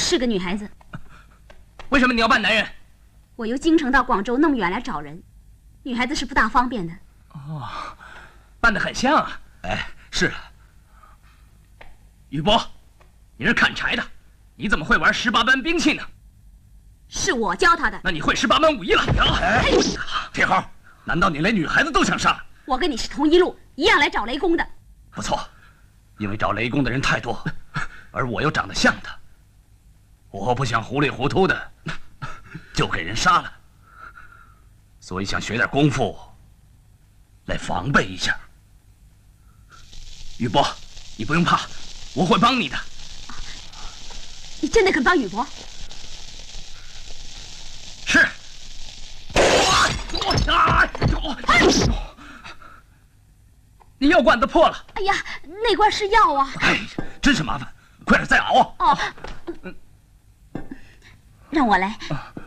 是个女孩子。 为什么你要扮男人？ 我由京城到广州那么远来找人，女孩子是不大方便的。 哦，扮得很像啊。 哎，是。 宇波，你是砍柴的，你怎么会玩18般兵器呢？ 是我教他的。 那你会18般武艺了？ 哎，铁猴，难道你连女孩子都想杀？ 我跟你是同一路，一样来找雷公的。 不错，因为找雷公的人太多，而我又长得像他，我不想糊里糊涂的就给人杀了，所以想学点功夫来防备一下。 宇波，你不用怕，我会帮你的。 你真的肯帮宇博？ 是。你药罐子破了。 哎呀，那罐是药啊！ 哎，真是麻烦，快点再熬啊！ 哦，让我来。